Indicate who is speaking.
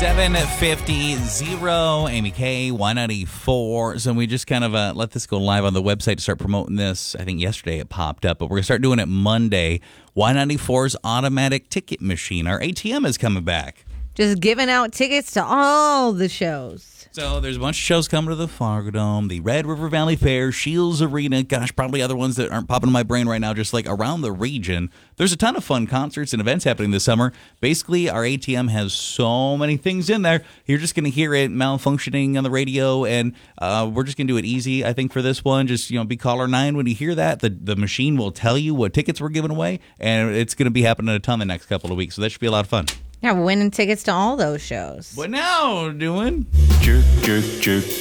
Speaker 1: 750 Amy K 194. So we just kind of let this go live on the website to start promoting this. I think yesterday it popped up, but we're going to start doing it Monday. Y94's automatic ticket machine. Our ATM is coming back.
Speaker 2: Just giving out tickets to all the shows.
Speaker 1: So there's a bunch of shows coming to the Fargo Dome, the Red River Valley Fair, Shields Arena, probably other ones that aren't popping in my brain right now, just like around the region. There's a ton of fun concerts and events happening this summer. Basically, our ATM has so many things in there. You're just going to hear it malfunctioning on the radio, and we're just going to do it easy, I think, for this one. Just, be caller 9 when you hear that. The machine will tell you what tickets we're giving away, and it's going to be happening a ton the next couple of weeks, so that should be a lot of fun.
Speaker 2: Yeah, we're winning tickets to all those shows.
Speaker 1: What now doing?
Speaker 3: Jerk, jerk, jerk,